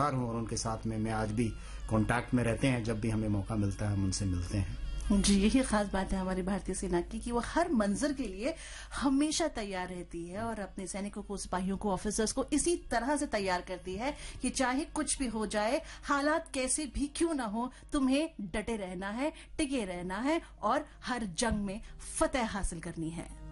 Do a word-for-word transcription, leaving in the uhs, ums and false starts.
तैयार हूं और उनके साथ में मैं आज भी कांटेक्ट में रहते हैं। जब भी हमें मौका मिलता है हम उनसे मिलते हैं। जी, यही खास बात है हमारी भारतीय सेना की कि वो हर मंजर के लिए हमेशा तैयार रहती है और अपने सैनिकों को, सिपाहियों को, ऑफिसर्स को इसी तरह से तैयार करती है कि चाहे कुछ भी हो जाए, हालात कैसे भी क्यों ना हो, तुम्हें डटे रहना है, टिके रहना है और हर जंग में फतेह हासिल करनी है।